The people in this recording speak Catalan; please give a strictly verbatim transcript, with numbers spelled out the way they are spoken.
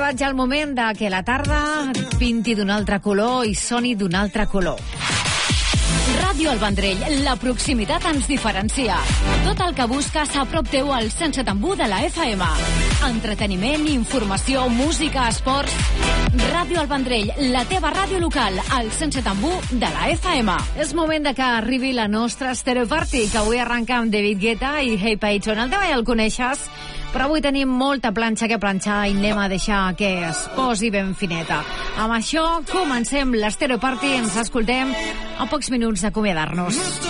arribat ja el moment de que la tarda pinti d'un altre color i soni d'un altre color. Ràdio El Vendrell, la proximitat ens diferencia. Tot el que busques a prop teu al cent setanta u de la F M. Entreteniment, informació, música, esports... Ràdio El Vendrell, la teva ràdio local, al cent setanta u de la F M. És moment de que arribi la nostra Stereo Party, que avui arranca amb David Guetta i Hey Payton. El tema ja el coneixes, però avui tenim molta planxa que planxar i anem a deixar que es posi ben fineta. Amb això comencem l'Stereo Party, ens escoltem a pocs minuts d'acomiadar-nos.